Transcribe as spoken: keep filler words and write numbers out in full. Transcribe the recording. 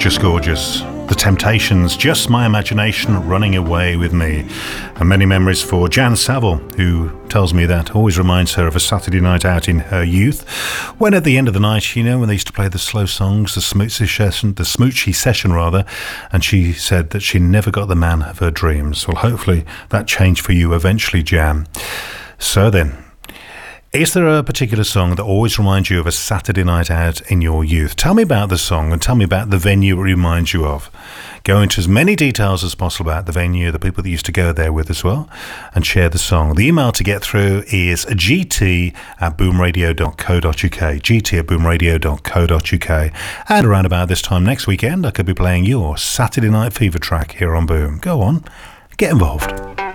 Just gorgeous. The Temptations, Just My Imagination Running Away With Me. And many memories for Jan Saville, who tells me that always reminds her of a Saturday night out in her youth, when at the end of the night, you know, when they used to play the slow songs, the smoochy session, the smoochy session rather, and she said that she never got the man of her dreams. Well, hopefully that changed for you eventually, Jan. So then, is there a particular song that always reminds you of a Saturday night out in your youth? Tell me about the song and tell me about the venue it reminds you of. Go into as many details as possible about the venue, the people that used to go there with as well, and share the song. The email to get through is gt at boomradio dot co dot uk, gt at boomradio dot co dot uk. And around about this time next weekend, I could be playing your Saturday Night Fever track here on Boom. Go on, get involved.